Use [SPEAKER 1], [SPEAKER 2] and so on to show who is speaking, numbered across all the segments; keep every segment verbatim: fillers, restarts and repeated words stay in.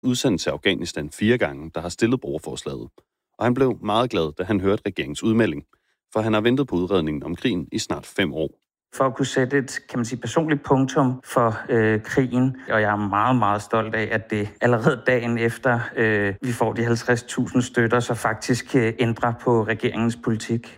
[SPEAKER 1] udsendt til Afghanistan fire gange, der har stillet borgerforslaget. Og han blev meget glad, da han hørte regeringens udmelding, for han har ventet på udredningen om krigen i snart fem år.
[SPEAKER 2] For at kunne sætte et, kan man sige, personligt punktum for øh, krigen, og jeg er meget, meget stolt af, at det allerede dagen efter, øh, vi får de halvtreds tusind støtter, så faktisk øh, ændrer på regeringens politik.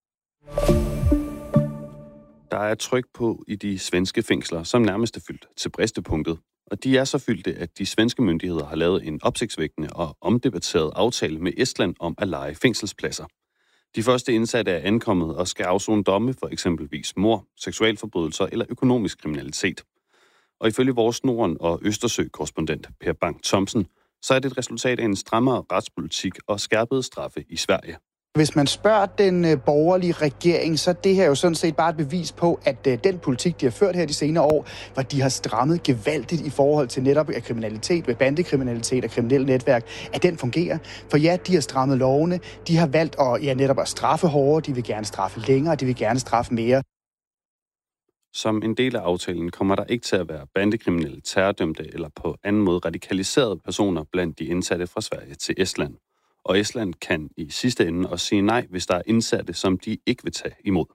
[SPEAKER 1] Der er tryk på i de svenske fængsler, som nærmest er fyldt til bristepunktet. Og de er så fyldte, at de svenske myndigheder har lavet en opsigtsvækkende og omdebatteret aftale med Estland om at leje fængselspladser. De første indsatte er ankommet og skal afsone domme for eksempelvis mord, seksualforbrydelser eller økonomisk kriminalitet. Og ifølge vores Norden- og Østersø-korrespondent Per Bang Thomsen, så er det et resultat af en strammere retspolitik og skærpede straffe i Sverige.
[SPEAKER 3] Hvis man spørger den borgerlige regering, så er det her jo sådan set bare et bevis på, at den politik, de har ført her de senere år, hvor de har strammet gevaldigt i forhold til netop kriminalitet, med bandekriminalitet og kriminelle netværk, at den fungerer. For ja, de har strammet lovene, de har valgt at, ja, netop at straffe hårdere, de vil gerne straffe længere, de vil gerne straffe mere.
[SPEAKER 1] Som en del af aftalen kommer der ikke til at være bandekriminelle, terrordømte eller på anden måde radikaliserede personer blandt de indsatte fra Sverige til Estland. Og Estland kan i sidste ende også sige nej, hvis der er indsatte, som de ikke vil tage imod.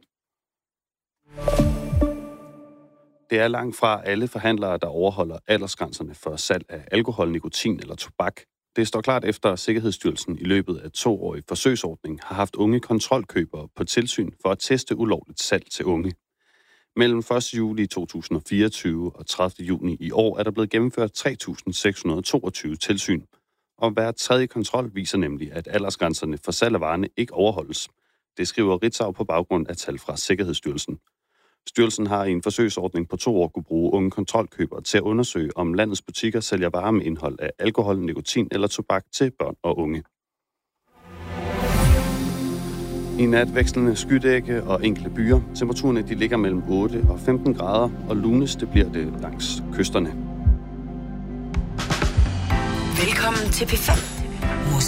[SPEAKER 1] Det er langt fra alle forhandlere, der overholder aldersgrænserne for salg af alkohol, nikotin eller tobak. Det står klart efter, at Sikkerhedsstyrelsen i løbet af toårig forsøgsordning har haft unge kontrolkøbere på tilsyn for at teste ulovligt salg til unge. Mellem første juli to tusind og fireogtyve og tredivte juni i år er der blevet gennemført tre tusind seks hundrede og toogtyve tilsyn. Og hver tredje kontrol viser nemlig, at aldersgrænserne for salg af varerne ikke overholdes. Det skriver Ritzau på baggrund af tal fra Sikkerhedsstyrelsen. Styrelsen har i en forsøgsordning på to år kunne bruge unge kontrolkøbere til at undersøge, om landets butikker sælger varer med indhold af alkohol, nikotin eller tobak til børn og unge. I nat vekslende skydække og enkelte byer. Temperaturerne de ligger mellem otte og femten grader, og lunest det bliver det langs kysterne.
[SPEAKER 4] Velkommen til P fem.